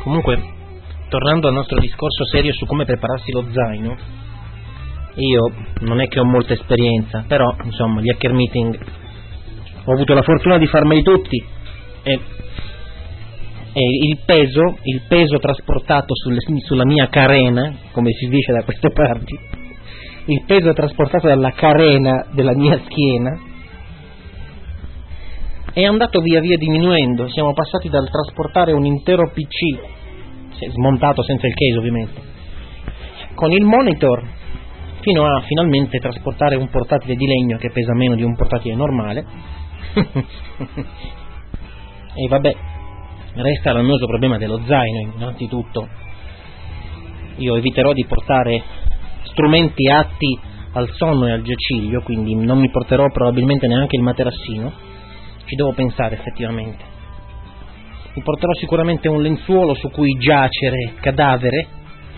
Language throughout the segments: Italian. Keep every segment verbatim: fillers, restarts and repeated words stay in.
Comunque, tornando al nostro discorso serio su come prepararsi lo zaino, io non è che ho molta esperienza, però insomma gli hacker meeting ho avuto la fortuna di farmeli tutti e, e il peso il peso trasportato sulle, sulla mia carena, come si dice da queste parti, il peso trasportato dalla carena della mia schiena è andato via via diminuendo. Siamo passati dal trasportare un intero P C, smontato senza il case ovviamente, con il monitor, fino a finalmente trasportare un portatile di legno che pesa meno di un portatile normale. E vabbè, resta l'annoso problema dello zaino. Innanzitutto io eviterò di portare strumenti atti al sonno e al giaciglio, quindi non mi porterò probabilmente neanche il materassino. Ci devo pensare effettivamente. Mi porterò sicuramente un lenzuolo su cui giacere cadavere.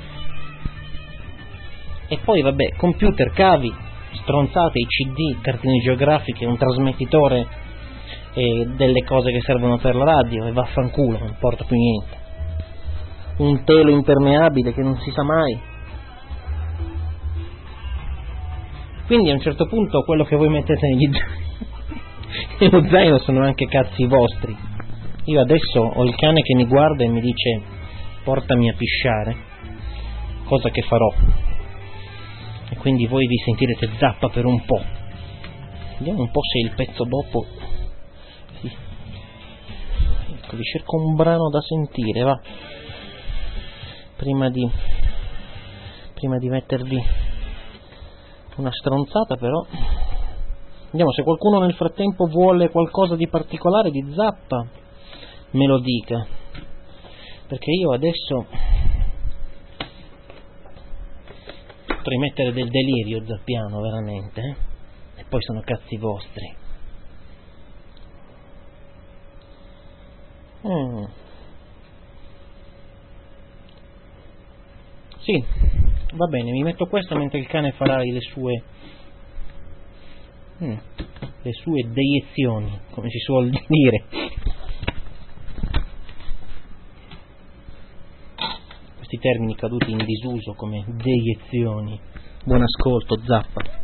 E poi vabbè, computer, cavi, stronzate, i C D, cartine geografiche, un trasmettitore e delle cose che servono per la radio, e vaffanculo, non porta più niente. Un telo impermeabile che non si sa mai. Quindi a un certo punto quello che voi mettete negli zaini nello zaino sono anche cazzi vostri. Io adesso ho il cane che mi guarda e mi dice portami a pisciare, cosa che farò, e quindi voi vi sentirete Zappa per un po'. Vediamo un po' se il pezzo dopo sì. Ecco, vi cerco un brano da sentire, va, prima di prima di mettervi una stronzata. Però vediamo se qualcuno nel frattempo vuole qualcosa di particolare di Zappa, me lo dica, perché io adesso potrei mettere del delirio zappiano veramente, eh? E poi sono cazzi vostri. mm. Sì, va bene, mi metto questo mentre il cane farà le sue mm, le sue deiezioni, come si suol dire. Questi termini caduti in disuso come deiezioni. Buon ascolto, Zappa.